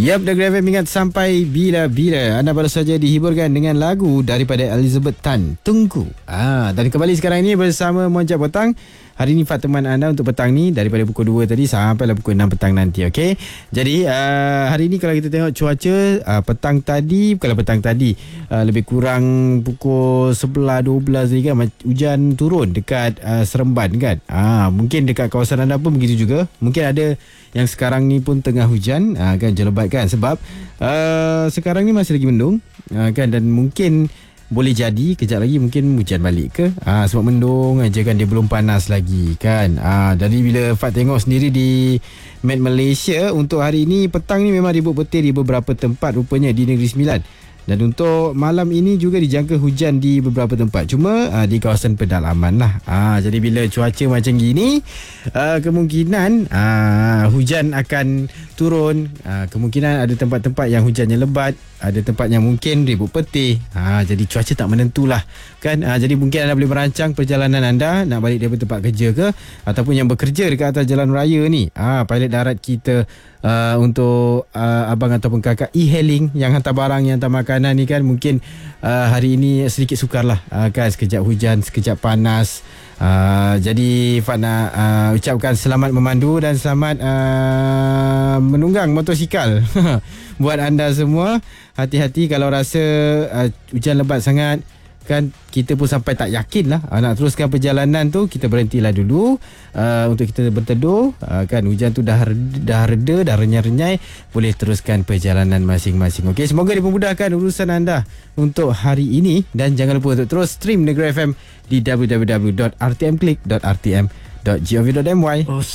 Yap, The Grab ingat sampai bila-bila. Anda baru saja dihiburkan dengan lagu daripada Elizabeth Tan, Tunggu. Dan kembali sekarang ini bersama Moncat Petang. Hari ini Fat teman anda untuk petang ni daripada pukul 2 tadi sampailah pukul 6 petang nanti, okey. Jadi hari ini kalau kita tengok cuaca petang tadi, kalau petang tadi lebih kurang pukul 11-12 ni kan, hujan turun dekat Seremban kan. Mungkin dekat kawasan anda pun begitu juga. Mungkin ada yang sekarang ni pun tengah hujan kan, jelebat kan, sebab sekarang ni masih lagi mendung kan, dan mungkin boleh jadi kejap lagi mungkin hujan balik ke, sebab mendung aja kan, dia belum panas lagi kan. Jadi bila Fat tengok sendiri di Met Malaysia untuk hari ini petang ni memang ribut petir di beberapa tempat rupanya di Negeri Sembilan. Dan untuk malam ini juga dijangka hujan di beberapa tempat, cuma di kawasan pedalaman lah. Jadi bila cuaca macam gini, kemungkinan hujan akan turun. Kemungkinan ada tempat-tempat yang hujannya lebat, ada tempat yang mungkin ribut petir. Jadi cuaca tak menentulah kan. Jadi mungkin anda boleh merancang perjalanan anda nak balik daripada tempat kerja ke, ataupun yang bekerja dekat atas jalan raya ni. Pilot darat kita untuk abang ataupun kakak e-hailing yang hantar barang, yang hantar makanan ni kan, mungkin hari ini sedikit sukar lah kan, sekejap hujan, sekejap panas. Jadi Fat nak ucapkan selamat memandu dan selamat menunggang motosikal buat anda semua. Hati-hati kalau rasa hujan lebat sangat kan, kita pun sampai tak yakin lah nak teruskan perjalanan tu, kita berhentilah dulu untuk kita berteduh kan. Hujan tu dah reda, dah renyai-renyai, boleh teruskan perjalanan masing-masing. Okey, semoga dipermudahkan urusan anda untuk hari ini, dan jangan lupa untuk terus stream Negeri FM di www.rtmclick.rtm.gov.my.